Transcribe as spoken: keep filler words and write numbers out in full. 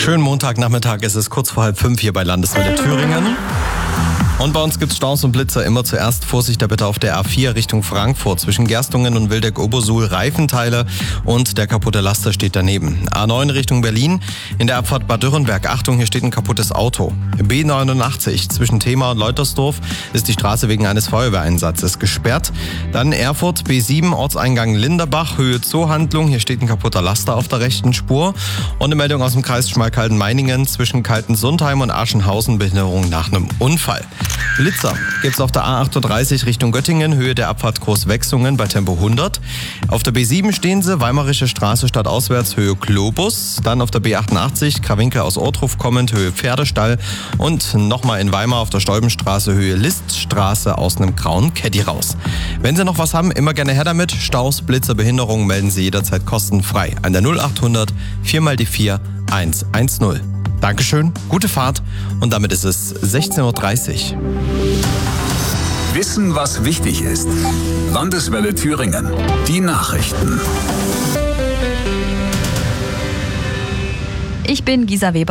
Schönen Montagnachmittag, es ist kurz vor halb fünf hier bei Landeswelle Thüringen. Und bei uns gibt es Staus und Blitzer. Immer zuerst Vorsicht da bitte auf der A vier Richtung Frankfurt. Zwischen Gerstungen und Wildeck-Obersuhl Reifenteile und der kaputte Laster steht daneben. A neun Richtung Berlin. In der Abfahrt Bad Dürrenberg. Achtung, hier steht ein kaputtes Auto. B neunundachtzig zwischen Thema und Leutersdorf ist die Straße wegen eines Feuerwehreinsatzes gesperrt. Dann Erfurt B sieben Ortseingang Linderbach, Höhe Zoohandlung. Hier steht ein kaputter Laster auf der rechten Spur. Und eine Meldung aus dem Kreis Schmalkalden-Meiningen zwischen Kaltensundheim und Aschenhausen. Behinderung nach einem Unfall. Blitzer gibt's auf der A achtunddreißig Richtung Göttingen, Höhe der Abfahrt Großwechsungen bei Tempo hundert. Auf der B sieben stehen sie, Weimarische Straße stadtauswärts, Höhe Globus. Dann auf der B achtundachtzig, Krawinkel aus Ortruf kommend, Höhe Pferdestall. Und nochmal in Weimar auf der Stolbenstraße, Höhe Liststraße aus einem grauen Caddy raus. Wenn Sie noch was haben, immer gerne her damit. Staus, Blitzer, Behinderungen melden Sie jederzeit kostenfrei an der null achthundert vier mal die vier eins eins null. Dankeschön, gute Fahrt und damit ist es sechzehn Uhr dreißig. Wissen, was wichtig ist. Landeswelle Thüringen. Die Nachrichten. Ich bin Gisa Weber.